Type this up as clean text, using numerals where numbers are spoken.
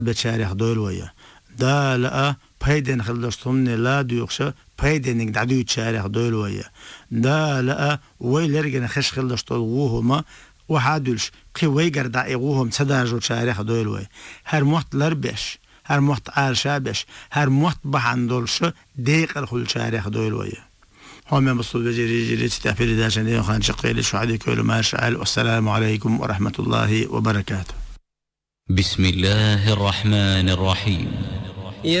بشارح دول ويا دا لا بايدن خلصتهم لا ديوخشة بايدن قعدوا تشارح دول ويا دا لا ويلرجنا خش خلصتوا وهما وحادلش قوي قردا يغوهم صداجو تشارح دول ويا هر موت لربش هر موت عال شابش هر موت بحندولش ديق الخل تشارح دول ويا هم مصطفى جري تستعفي داشن خان شقيل شو عادي كل ما شاء. والسلام عليكم ورحمة الله وبركاته. بسم الله الرحمن الرحيم.